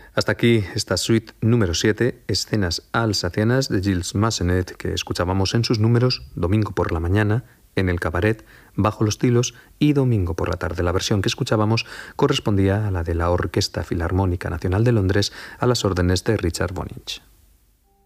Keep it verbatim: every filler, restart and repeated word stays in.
Hasta aquí esta suite número siete, Escenas alsacianas de Gilles Massenet, que escuchábamos en sus números Domingo por la mañana, en el cabaret, Bajo los tilos y Domingo por la tarde. La versión que escuchábamos correspondía a la de la Orquesta Filarmónica Nacional de Londres a las órdenes de Richard Bonich.